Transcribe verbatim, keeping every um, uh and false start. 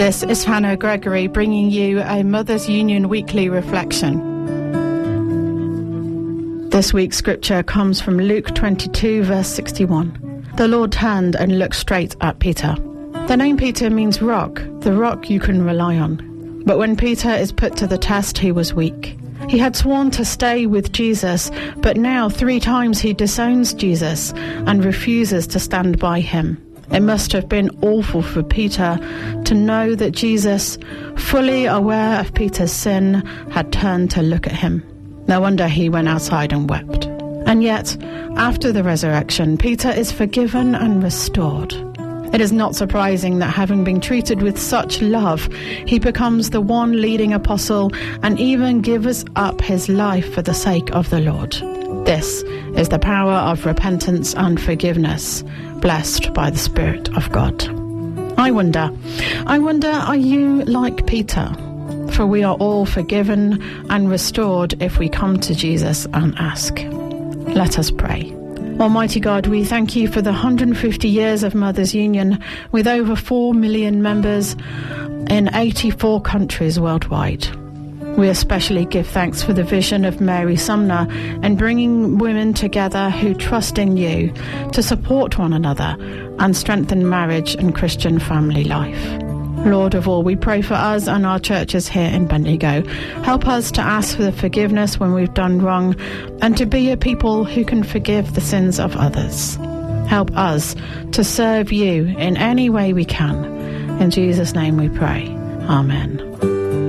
This is Hannah Gregory bringing you a Mothers Union weekly reflection. This week's scripture comes from Luke twenty-two, verse sixty-one. The Lord turned and looked straight at Peter. The name Peter means rock, the rock you can rely on. But when Peter is put to the test, he was weak. He had sworn to stay with Jesus, but now three times he disowns Jesus and refuses to stand by him. It must have been awful for Peter to know that Jesus, fully aware of Peter's sin, had turned to look at him. No wonder he went outside and wept. And yet, after the resurrection, Peter is forgiven and restored. It is not surprising that having been treated with such love, he becomes the one leading apostle and even gives up his life for the sake of the Lord. This is the power of repentance and forgiveness, blessed by the Spirit of God. I wonder, I wonder, are you like Peter? For we are all forgiven and restored if we come to Jesus and ask. Let us pray. Almighty God, we thank you for the one hundred fifty years of Mothers Union with over four million members in eighty-four countries worldwide. We especially give thanks for the vision of Mary Sumner and bringing women together who trust in you to support one another and strengthen marriage and Christian family life. Lord of all, we pray for us and our churches here in Bendigo. Help us to ask for the forgiveness when we've done wrong and to be a people who can forgive the sins of others. Help us to serve you in any way we can. In Jesus' name we pray. Amen.